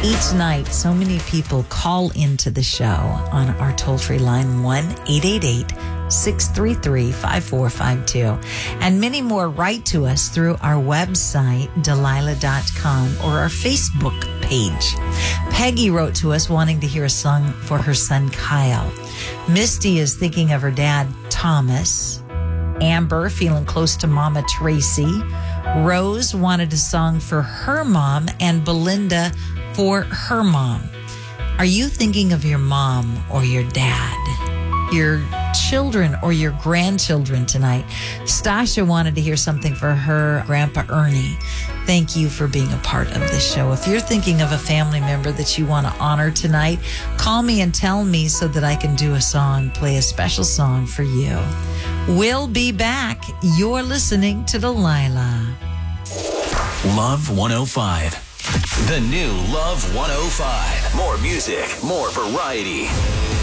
Each night, so many people call into the show on our toll-free line, 1-888-633-5452. And many more write to us through our website, Delilah.com, or our Facebook page. Peggy wrote to us wanting to hear a song for her son, Kyle. Misty is thinking of her dad, Thomas. Amber feeling close to Mama Tracy. Rose wanted a song for her mom, and Belinda for her mom. Are you thinking of your mom or your dad, your children or your grandchildren tonight? Stasha wanted to hear something for her Grandpa Ernie. Thank you for being a part of this show. If you're thinking of a family member that you want to honor tonight, call me and tell me so that I can do a song, play a special song for you. We'll be back. You're listening to Delilah. Love 105. The new Love 105. More music, more variety.